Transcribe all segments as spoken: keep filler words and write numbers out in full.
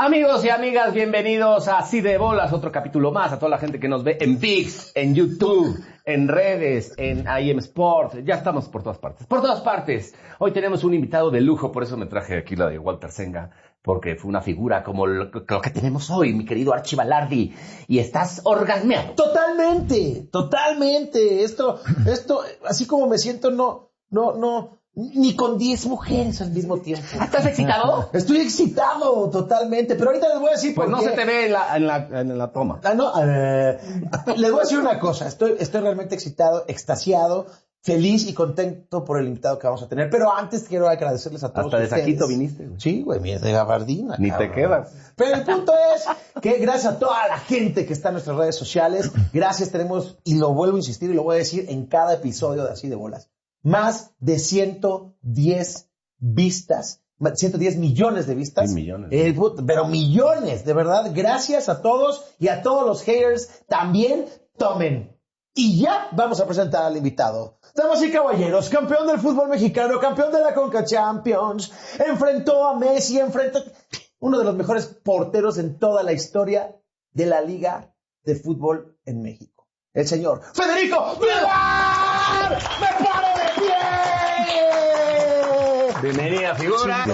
Amigos y amigas, bienvenidos a Así de Bolas, otro capítulo más, a toda la gente que nos ve en ViX, en YouTube, en redes, en I M Sport, ya estamos por todas partes, por todas partes. Hoy tenemos un invitado de lujo, por eso me traje aquí la de Walter Senga, porque fue una figura como lo, lo que tenemos hoy, mi querido Archie Balardi, y estás orgasmeado. Totalmente, totalmente, esto, esto, así como me siento, no, no, no... Ni con diez mujeres al mismo tiempo. ¿Estás excitado? Estoy excitado totalmente, pero ahorita les voy a decir pues por qué. qué. Pues no se te ve en la, en la, en la toma. Ah, no, eh, les voy a decir una cosa. Estoy, estoy realmente excitado, extasiado, feliz y contento por el invitado que vamos a tener. Pero antes quiero agradecerles a todos Hasta de ustedes. Saquito viniste, güey. Sí, güey, mira, de gabardina. Ni cabrón. te quedas. Pero el punto es que gracias a toda la gente que está en nuestras redes sociales, gracias tenemos, y lo vuelvo a insistir y lo voy a decir en cada episodio de Así de Bolas, más de ciento diez vistas, ciento diez millones de vistas. Sí, millones. Eh, pero millones, de verdad. Gracias a todos y a todos los haters. También tomen. Y ya vamos a presentar al invitado. Damas y caballeros, campeón del fútbol mexicano, campeón de la Conca Champions, enfrentó a Messi, enfrentó uno de los mejores porteros en toda la historia de la Liga de Fútbol en México. El señor Federico Villar. ¡Me paro de pie! Bienvenida, figura.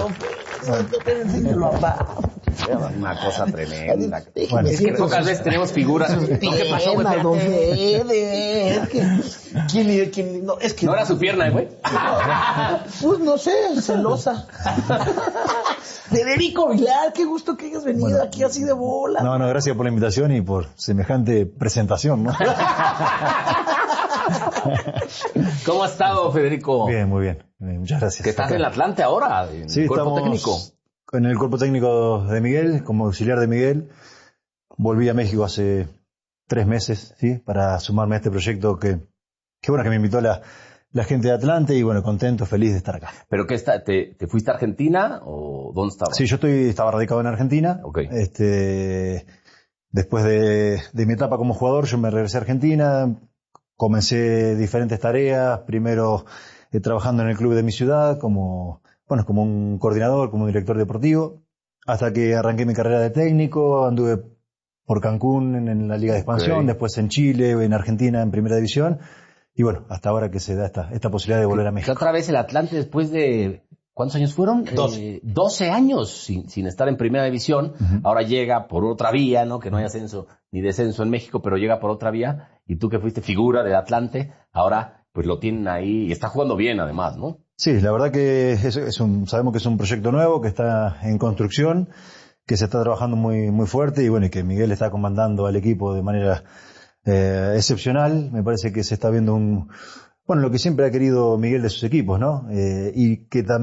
Una cosa tremenda. Bueno, es que pocas veces tenemos figuras. ¿No? ¿Qué pasó, güey? Don Fede, es que, ¿quién, quién, no, es que ¿No era su pierna, güey? Pues no sé, celosa. Federico Villar, qué gusto que hayas venido bueno, aquí Así de Bola. No, no, gracias por la invitación y por semejante presentación, ¿no? ¿Cómo ha estado, Federico? Bien, muy bien. Muchas gracias. Que estás Acá. en el Atlante ahora, en sí, el cuerpo estamos técnico. En el cuerpo técnico de Miguel, como auxiliar de Miguel. Volví a México hace tres meses, ¿sí? Para sumarme a este proyecto que, que bueno, que me invitó la, la gente de Atlante y bueno, contento, feliz de estar acá. ¿Pero qué está? ¿Te, te fuiste a Argentina o dónde estabas? Sí, yo estoy, estaba radicado en Argentina. Okay. Este, después de, de mi etapa como jugador, yo me regresé a Argentina, comencé diferentes tareas, primero eh, trabajando en el club de mi ciudad como, bueno, como un coordinador, como director deportivo, hasta que arranqué mi carrera de técnico, anduve por Cancún en, en la Liga de Expansión, okay. Después en Chile, en Argentina en Primera División, y bueno, hasta ahora que se da esta, esta posibilidad de volver a México. Otra vez el Atlante después de, ¿cuántos años fueron? doce. Eh, doce años sin, sin estar en Primera División, uh-huh. Ahora llega por otra vía, ¿no? Que no hay ascenso ni descenso en México, pero llega por otra vía, y tú que fuiste figura del Atlante, ahora pues lo tienen ahí, y está jugando bien además, ¿no? Sí, la verdad que es, es un, sabemos que es un proyecto nuevo, que está en construcción, que se está trabajando muy, muy fuerte, y bueno, y que Miguel está comandando al equipo de manera eh, excepcional. Me parece que se está viendo un, bueno, lo que siempre ha querido Miguel de sus equipos, ¿no? Eh, y que también